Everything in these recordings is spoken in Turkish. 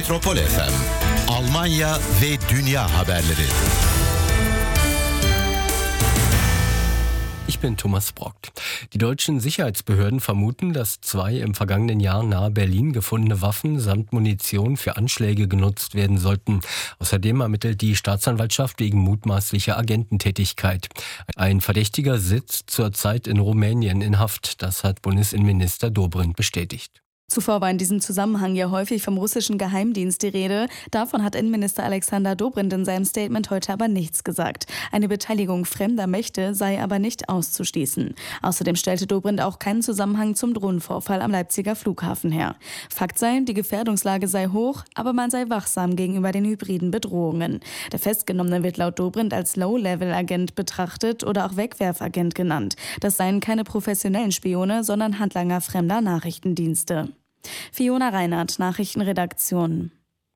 Metropol FM, Almanya ve dünya haberleri. Ich bin Thomas Brock. Die deutschen Sicherheitsbehörden vermuten, dass 2 im vergangenen Jahr nahe Berlin gefundene Waffen samt Munition für Anschläge genutzt werden sollten. Außerdem ermittelt die Staatsanwaltschaft wegen mutmaßlicher Agententätigkeit. Ein Verdächtiger sitzt zurzeit in Rumänien in Haft. Das hat Bundesinnenminister Dobrindt bestätigt. Zuvor war in diesem Zusammenhang ja häufig vom russischen Geheimdienst die Rede. Davon hat Innenminister Alexander Dobrindt in seinem Statement heute aber nichts gesagt. Eine Beteiligung fremder Mächte sei aber nicht auszuschließen. Außerdem stellte Dobrindt auch keinen Zusammenhang zum Drohnenvorfall am Leipziger Flughafen her. Fakt sei, die Gefährdungslage sei hoch, aber man sei wachsam gegenüber den hybriden Bedrohungen. Der Festgenommene wird laut Dobrindt als Low-Level-Agent betrachtet oder auch Wegwerfagent genannt. Das seien keine professionellen Spione, sondern Handlanger fremder Nachrichtendienste. Fiona Reinhardt, Nachrichtenredaktion.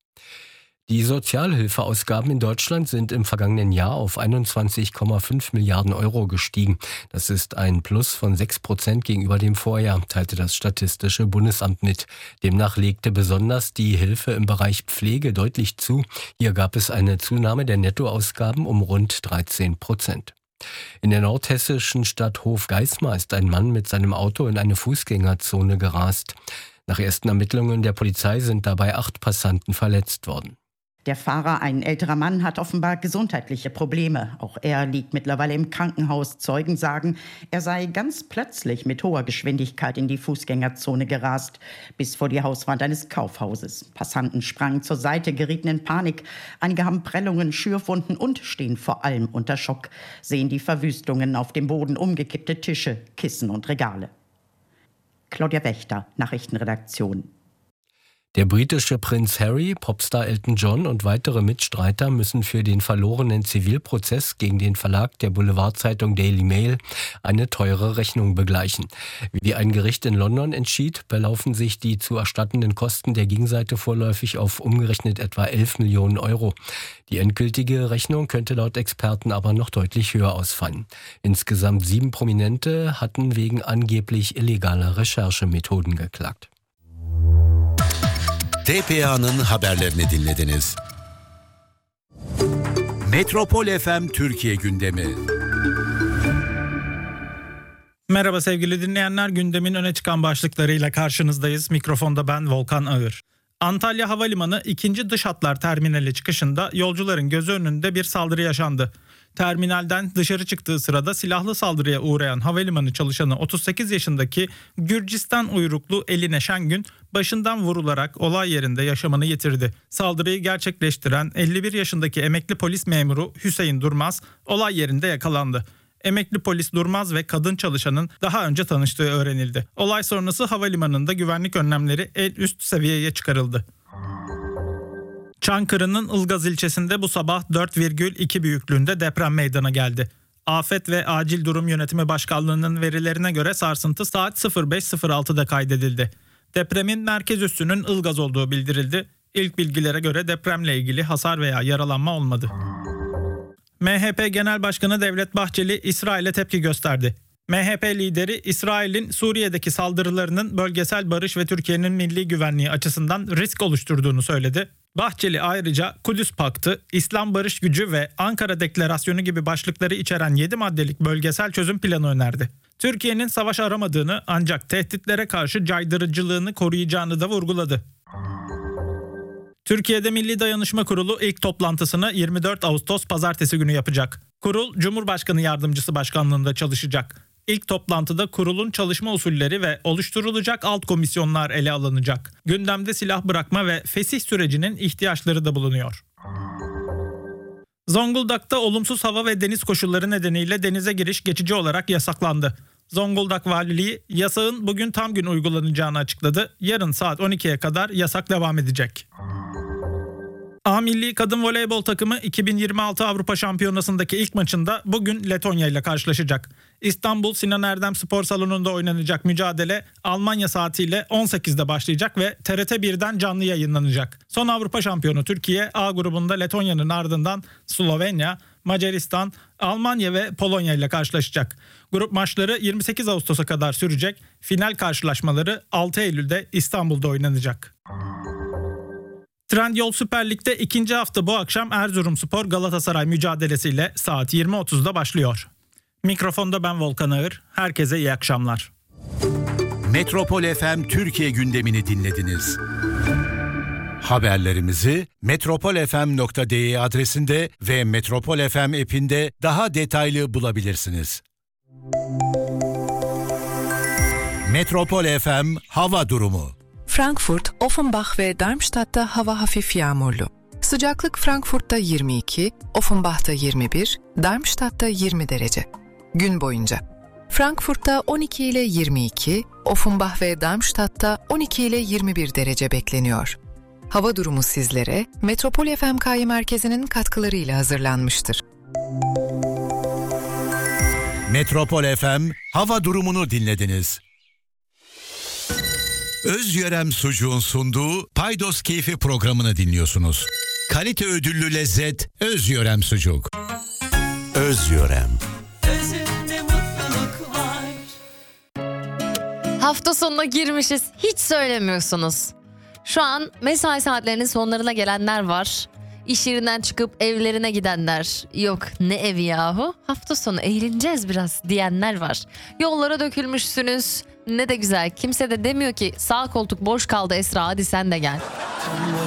Die Sozialhilfeausgaben in Deutschland sind im vergangenen Jahr auf 21,5 Milliarden Euro gestiegen. Das ist ein Plus von 6% gegenüber dem Vorjahr, teilte das Statistische Bundesamt mit. Demnach legte besonders die Hilfe im Bereich Pflege deutlich zu. Hier gab es eine Zunahme der Nettoausgaben um rund 13%. In der nordhessischen Stadt Hofgeismar ist ein Mann mit seinem Auto in eine Fußgängerzone gerast. Nach ersten Ermittlungen der Polizei sind dabei 8 Passanten verletzt worden. Der Fahrer, ein älterer Mann, hat offenbar gesundheitliche Probleme. Auch er liegt mittlerweile im Krankenhaus. Zeugen sagen, er sei ganz plötzlich mit hoher Geschwindigkeit in die Fußgängerzone gerast, bis vor die Hauswand eines Kaufhauses. Passanten sprangen zur Seite, gerieten in Panik. Einige haben Prellungen, Schürfwunden und stehen vor allem unter Schock. Sehen die Verwüstungen auf dem Boden, umgekippte Tische, Kissen und Regale. Claudia Wächter, Nachrichtenredaktion. Der britische Prinz Harry, Popstar Elton John und weitere Mitstreiter müssen für den verlorenen Zivilprozess gegen den Verlag der Boulevardzeitung Daily Mail eine teure Rechnung begleichen. Wie ein Gericht in London entschied, belaufen sich die zu erstattenden Kosten der Gegenseite vorläufig auf umgerechnet etwa 11 Millionen Euro. Die endgültige Rechnung könnte laut Experten aber noch deutlich höher ausfallen. Insgesamt 7 Prominente hatten wegen angeblich illegaler Recherchemethoden geklagt. TPA'nın haberlerini dinlediniz. Metropol FM Türkiye gündemi. Merhaba sevgili dinleyenler, gündemin öne çıkan başlıklarıyla karşınızdayız. Mikrofonda ben Volkan Ağır. Antalya Havalimanı 2. Dış Hatlar Terminali çıkışında yolcuların gözü önünde bir saldırı yaşandı. Terminalden dışarı çıktığı sırada silahlı saldırıya uğrayan havalimanı çalışanı 38 yaşındaki Gürcistan uyruklu Eline Şengün başından vurularak olay yerinde yaşamını yitirdi. Saldırıyı gerçekleştiren 51 yaşındaki emekli polis memuru Hüseyin Durmaz olay yerinde yakalandı. Emekli polis Durmaz ve kadın çalışanın daha önce tanıştığı öğrenildi. Olay sonrası havalimanında güvenlik önlemleri en üst seviyeye çıkarıldı. Çankırı'nın Ilgaz ilçesinde bu sabah 4,2 büyüklüğünde deprem meydana geldi. Afet ve Acil Durum Yönetimi Başkanlığı'nın verilerine göre sarsıntı saat 05.06'da kaydedildi. Depremin merkez üssünün Ilgaz olduğu bildirildi. İlk bilgilere göre depremle ilgili hasar veya yaralanma olmadı. MHP Genel Başkanı Devlet Bahçeli İsrail'e tepki gösterdi. MHP lideri İsrail'in Suriye'deki saldırılarının bölgesel barış ve Türkiye'nin milli güvenliği açısından risk oluşturduğunu söyledi. Bahçeli ayrıca Kudüs Paktı, İslam Barış Gücü ve Ankara Deklarasyonu gibi başlıkları içeren 7 maddelik bölgesel çözüm planı önerdi. Türkiye'nin savaş aramadığını ancak tehditlere karşı caydırıcılığını koruyacağını da vurguladı. Türkiye'de Milli Dayanışma Kurulu ilk toplantısını 24 Ağustos Pazartesi günü yapacak. Kurul, Cumhurbaşkanı Yardımcısı Başkanlığında çalışacak. İlk toplantıda kurulun çalışma usulleri ve oluşturulacak alt komisyonlar ele alınacak. Gündemde silah bırakma ve fesih sürecinin ihtiyaçları da bulunuyor. Zonguldak'ta olumsuz hava ve deniz koşulları nedeniyle denize giriş geçici olarak yasaklandı. Zonguldak Valiliği yasağın bugün tam gün uygulanacağını açıkladı. Yarın saat 12'ye kadar yasak devam edecek. A Milli Kadın Voleybol takımı 2026 Avrupa Şampiyonası'ndaki ilk maçında bugün Letonya ile karşılaşacak. İstanbul Sinan Erdem Spor Salonu'nda oynanacak mücadele Almanya saatiyle 18'de başlayacak ve TRT 1'den canlı yayınlanacak. Son Avrupa şampiyonu Türkiye A grubunda Letonya'nın ardından Slovenya, Macaristan, Almanya ve Polonya ile karşılaşacak. Grup maçları 28 Ağustos'a kadar sürecek. Final karşılaşmaları 6 Eylül'de İstanbul'da oynanacak. Trendyol Süper Lig'de ikinci hafta bu akşam Erzurumspor Galatasaray mücadelesiyle saat 20.30'da başlıyor. Mikrofonda ben Volkan Ağır. Herkese iyi akşamlar. Metropol FM Türkiye gündemini dinlediniz. Haberlerimizi metropolfm.de adresinde ve Metropol FM app'inde daha detaylı bulabilirsiniz. Metropol FM hava durumu. Frankfurt, Offenbach ve Darmstadt'ta hava hafif yağmurlu. Sıcaklık Frankfurt'ta 22, Offenbach'ta 21, Darmstadt'ta 20 derece. Gün boyunca Frankfurt'ta 12 ile 22, Offenbach ve Darmstadt'ta 12 ile 21 derece bekleniyor. Hava durumu sizlere Metropol FM Merkezi'nin katkılarıyla hazırlanmıştır. Metropol FM hava durumunu dinlediniz. Özyörem Sucuğun sunduğu Paydos Keyfi programını dinliyorsunuz. Kalite ödüllü lezzet Özyörem Sucuk. Özyörem. Özünde mutluluk var. Hafta sonuna girmişiz. Hiç söylemiyorsunuz. Şu an mesai saatlerinin sonlarına gelenler var. İş yerinden çıkıp evlerine gidenler. Yok ne evi yahu? Hafta sonu eğleneceğiz biraz diyenler var. Yollara dökülmüşsünüz. Ne de güzel. Kimse de demiyor ki sağ koltuk boş kaldı Esra, hadi sen de gel.